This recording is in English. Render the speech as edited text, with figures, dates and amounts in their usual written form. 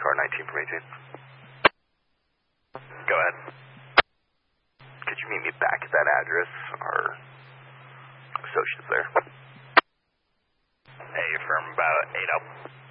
car 19 from 18. Go ahead. Could you meet me back at that address? Our associate's there. Hey, firm about 8 up.